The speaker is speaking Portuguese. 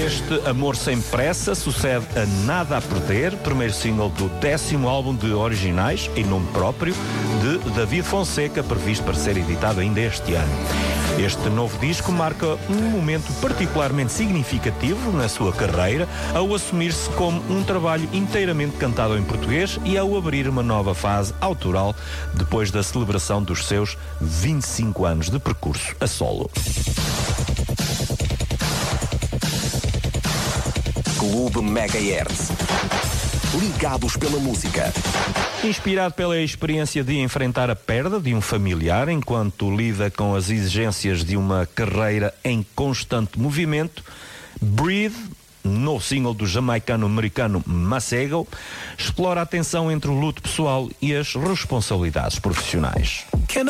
Este Amor Sem Pressa sucede a Nada a Perder, primeiro single do 10º álbum de originais, em nome próprio, de David Fonseca, previsto para ser editado ainda este ano. Este novo disco marca um momento particularmente significativo na sua carreira, ao assumir-se como um trabalho inteiramente cantado em português e ao abrir uma nova fase autoral depois da celebração dos seus 25 anos de percurso a solo. Clube Megahertz. Ligados pela música. Inspirado pela experiência de enfrentar a perda de um familiar enquanto lida com as exigências de uma carreira em constante movimento, Breathe, no single do jamaicano-americano Masego, explora a tensão entre o luto pessoal e as responsabilidades profissionais.